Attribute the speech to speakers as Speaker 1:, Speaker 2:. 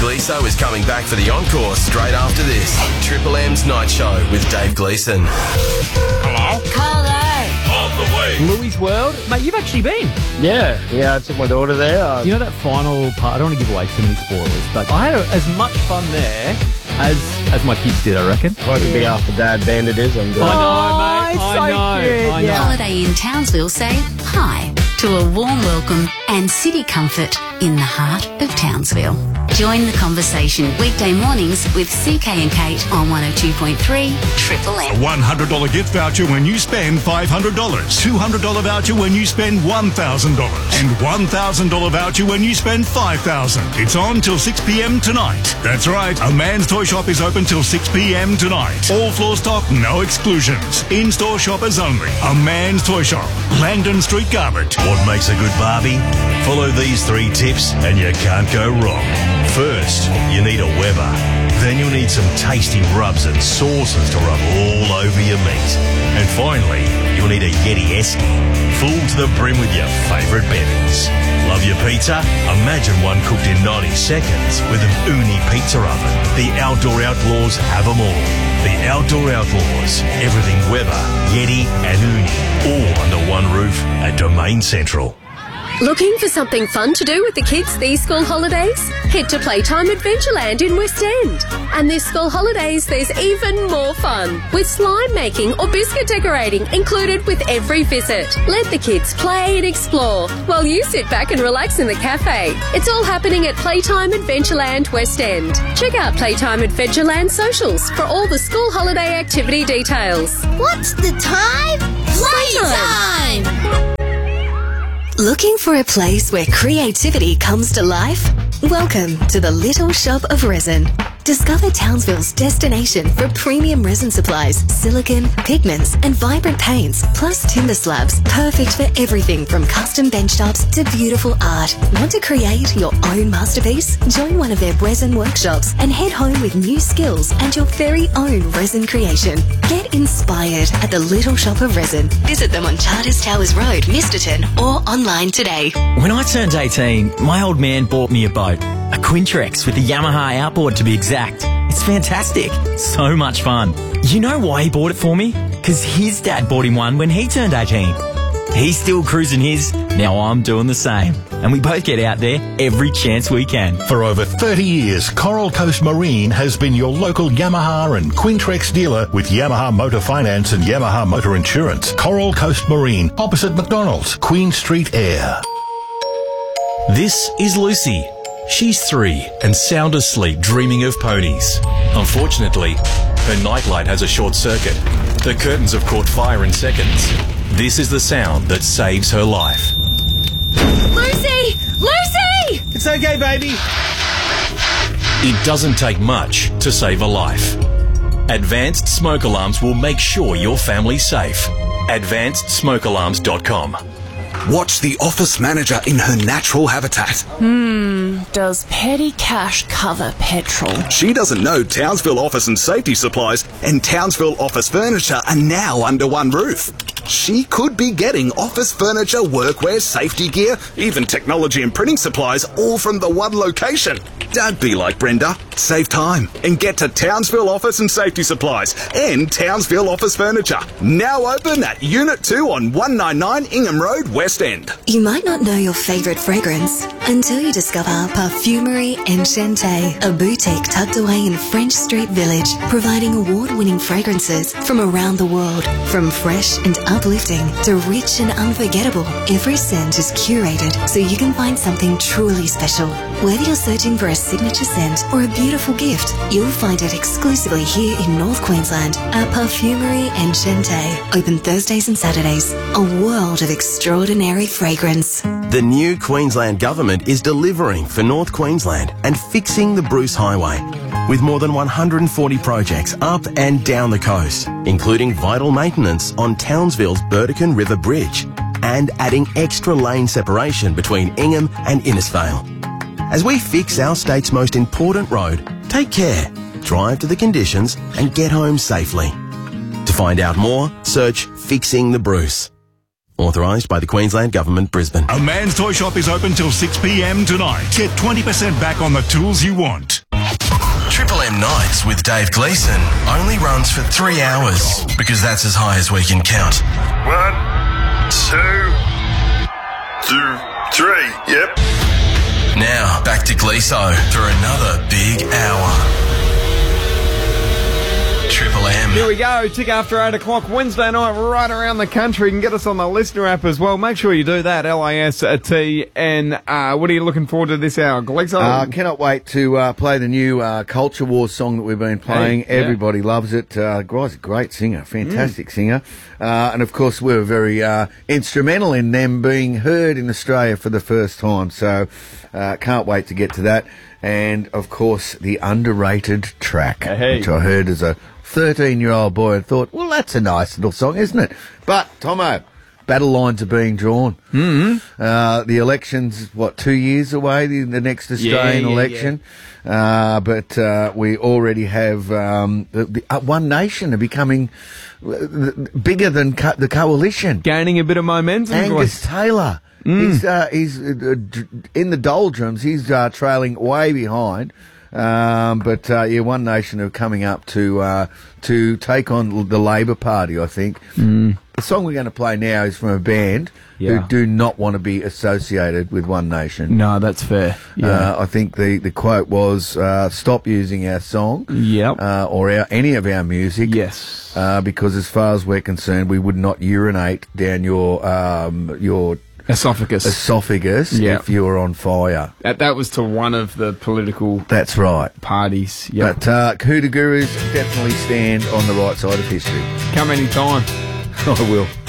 Speaker 1: Gleeso is coming back for the encore straight after this. Triple M's Night Show with Dave Gleeson.
Speaker 2: Hello?
Speaker 3: Carlo.
Speaker 1: On the way.
Speaker 2: Louis World. Mate, you've actually been.
Speaker 4: Yeah, I took my daughter there.
Speaker 2: You know that final part, I don't want to give away too many spoilers, but I had as much fun there as my kids did, I reckon.
Speaker 4: If I could be half the dad band it is, I'm good.
Speaker 2: I know, mate.
Speaker 3: it's
Speaker 2: I
Speaker 3: so
Speaker 2: know.
Speaker 3: cute,
Speaker 2: I know.
Speaker 3: yeah.
Speaker 5: Holiday Inn Townsville say hi to a warm welcome and city comfort in the heart of Townsville. Join the conversation weekday mornings with CK and Kate on 102.3 Triple
Speaker 6: A
Speaker 5: M.
Speaker 6: $100 gift voucher when you spend $500. $200 voucher when you spend $1,000. And $1,000 voucher when you spend $5,000. It's on till 6 p.m. tonight. That's right. A Man's Toy Shop is open till 6 p.m. tonight. All floor stock, no exclusions. In-store shoppers only. A Man's Toy Shop. Langdon Street, Garbutt.
Speaker 7: What makes a good barbie? Follow these 3 tips and you can't go wrong. First, you need a Weber. Then you'll need some tasty rubs and sauces to rub all over your meat. And finally, you'll need a Yeti Esky, full to the brim with your favourite bevies. Love your pizza? Imagine one cooked in 90 seconds with an Uni pizza oven. The Outdoor Outlaws have them all. The Outdoor Outlaws. Everything Weber, Yeti and Uni. All under one roof at Domain Central.
Speaker 8: Looking for something fun to do with the kids these school holidays? Head to Playtime Adventureland in West End. And this school holidays, there's even more fun, with slime making or biscuit decorating included with every visit. Let the kids play and explore while you sit back and relax in the cafe. It's all happening at Playtime Adventureland West End. Check out Playtime Adventureland socials for all the school holiday activity details.
Speaker 9: What's the time? Playtime!
Speaker 10: Looking for a place where creativity comes to life? Welcome to the Little Shop of Resin. Discover Townsville's destination for premium resin supplies, silicone, pigments and vibrant paints, plus timber slabs, perfect for everything from custom benchtops to beautiful art. Want to create your own masterpiece? Join one of their resin workshops and head home with new skills and your very own resin creation. Get inspired at the Little Shop of Resin. Visit them on Charters Towers Road, Misterton, or online today.
Speaker 11: When I turned 18, my old man bought me a boat. A Quintrex with a Yamaha outboard to be exact. It's fantastic. So much fun. You know why he bought it for me? Because his dad bought him one when he turned 18. He's still cruising his, now I'm doing the same. And we both get out there every chance we can.
Speaker 12: For over 30 years, Coral Coast Marine has been your local Yamaha and Quintrex dealer with Yamaha Motor Finance and Yamaha Motor Insurance. Coral Coast Marine, opposite McDonald's, Queen Street Air.
Speaker 7: This is Lucy. She's 3 and sound asleep dreaming of ponies. Unfortunately, her nightlight has a short circuit. The curtains have caught fire in seconds. This is the sound that saves her life.
Speaker 9: Lucy! Lucy!
Speaker 4: It's okay, baby.
Speaker 7: It doesn't take much to save a life. Advanced Smoke Alarms will make sure your family's safe. AdvancedSmokeAlarms.com.
Speaker 13: Watch the office manager in her natural habitat.
Speaker 14: Does petty cash cover petrol?
Speaker 13: She doesn't know Townsville Office and Safety Supplies and Townsville Office Furniture are now under one roof. She could be getting office furniture, workwear, safety gear, even technology and printing supplies, all from the one location. Don't be like Brenda. Save time and get to Townsville Office and Safety Supplies and Townsville Office Furniture. Now open at Unit 2 on 199 Ingham Road, West End.
Speaker 10: You might not know your favourite fragrance until you discover Parfumerie Enchanté, a boutique tucked away in French Street Village, providing award-winning fragrances from around the world. From fresh and uplifting to rich and unforgettable, every scent is curated so you can find something truly special. Whether you're searching for a signature scent or a beautiful gift, you'll find it exclusively here in North Queensland at Parfumerie Enchanté. Open Thursdays and Saturdays. A world of extraordinary fragrance.
Speaker 1: The new Queensland Government is delivering for North Queensland and fixing the Bruce Highway, with more than 140 projects up and down the coast, including vital maintenance on Townsville's Burdekin River Bridge and adding extra lane separation between Ingham and Innisfail. As we fix our state's most important road, take care, drive to the conditions and get home safely. To find out more, search Fixing the Bruce. Authorised by the Queensland Government, Brisbane.
Speaker 6: A Man's Toy Shop is open till 6 p.m. tonight. Get 20% back on the tools you want.
Speaker 1: Triple M Nights with Dave Gleeson only runs for 3 hours because that's as high as we can count.
Speaker 3: 1, 2, 3, yep.
Speaker 1: Now, back to Gleeso for another big hour. Triple M.
Speaker 15: Here we go, tick after 8 o'clock Wednesday night right around the country. You can get us on the listener app as well. Make sure you do that, LISTN. What are you looking forward to this hour, Gleeso?
Speaker 16: Cannot wait to play the new Culture Wars song that we've been playing.
Speaker 15: Hey, yeah.
Speaker 16: Everybody loves it. Guy's a great singer, fantastic singer. And of course we were very instrumental in them being heard in Australia for the first time. So can't wait to get to that. And of course the underrated track, which I heard as a 13-year-old boy and thought, well, that's a nice little song, isn't it? But, Tomo, battle lines are being drawn. Mm-hmm. The election's, 2 years away, the next Australian election? Yeah. But we already have One Nation are becoming bigger than the coalition.
Speaker 15: Gaining a bit of momentum.
Speaker 16: Angus Taylor. He's in the doldrums. He's trailing way behind. But One Nation are coming up to take on the Labor Party, I think. The song we're going to play now is from a band who do not want to be associated with One Nation.
Speaker 15: No, that's fair. Yeah.
Speaker 16: I think the quote was, stop using our song or any of our music.
Speaker 15: Yes.
Speaker 16: Because as far as we're concerned, we would not urinate down your
Speaker 15: esophagus
Speaker 16: if you were on fire.
Speaker 15: That was to one of the political
Speaker 16: That's right.
Speaker 15: parties. Yep.
Speaker 16: But Kuda Gurus definitely stand on the right side of history.
Speaker 15: Come anytime.
Speaker 16: I will.